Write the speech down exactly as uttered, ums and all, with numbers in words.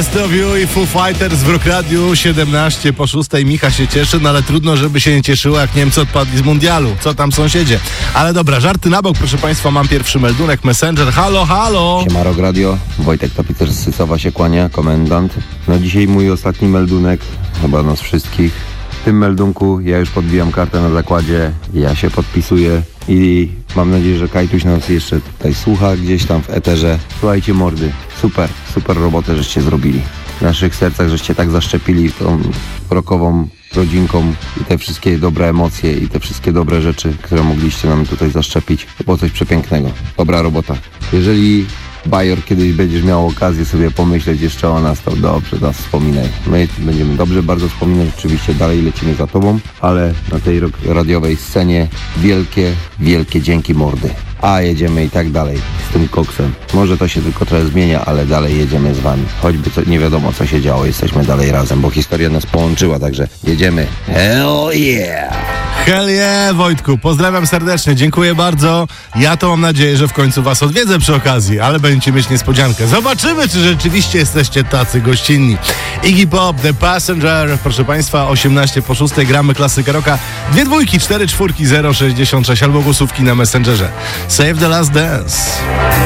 Best of You i Foo Fighters w Rock Radiu siedemnaście po szóstej. Micha się cieszy, no ale trudno, żeby się nie cieszyło, jak Niemcy odpadli z mundialu. Co tam, sąsiedzie? Ale dobra, żarty na bok, proszę państwa, mam pierwszy meldunek. Messenger, halo, halo! Siema Rock Radio, Wojtek Topiter z Sycowa się kłania, komendant. No dzisiaj mój ostatni meldunek, chyba nas wszystkich. W tym meldunku ja już podbijam kartę na zakładzie, ja się podpisuję i mam nadzieję, że Kajtuś nas jeszcze tutaj słucha gdzieś tam w eterze. Słuchajcie mordy, super, super robotę żeście zrobili. W naszych sercach żeście tak zaszczepili tą rockową rodzinką i te wszystkie dobre emocje i te wszystkie dobre rzeczy, które mogliście nam tutaj zaszczepić. To było coś przepięknego. Dobra robota. Jeżeli Bajor kiedyś będziesz miał okazję sobie pomyśleć jeszcze o nas, to dobrze nas wspominaj. My będziemy dobrze bardzo wspominać, oczywiście dalej lecimy za tobą, ale na tej radiowej scenie wielkie, wielkie dzięki mordy. A jedziemy i tak dalej z tym koksem. Może to się tylko trochę zmienia, ale dalej jedziemy z wami. Choćby co, nie wiadomo co się działo, jesteśmy dalej razem, bo historia nas połączyła, także jedziemy. Hell yeah! Hell yeah, Wojtku, pozdrawiam serdecznie, dziękuję bardzo. Ja to mam nadzieję, że w końcu was odwiedzę przy okazji, ale będziecie mieć niespodziankę. Zobaczymy, czy rzeczywiście jesteście tacy gościnni. Iggy Pop, The Passenger, proszę państwa, osiemnaście po szóstej, gramy klasykę rocka. Dwie dwójki, cztery czwórki, zero sześćdziesiąt sześć albo głosówki na Messengerze. Save the Last Dance.